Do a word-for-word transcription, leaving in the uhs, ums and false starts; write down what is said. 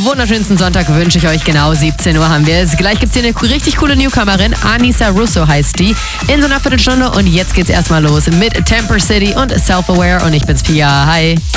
wunderschönsten Sonntag wünsche ich euch. Genau siebzehn Uhr haben wir es. Gleich gibt es hier eine richtig coole Newcomerin. Anissa Russo heißt die. In so einer Viertelstunde. Und jetzt geht's erstmal los mit Temper City und Self-Aware. Und ich bin's Pia. Hi.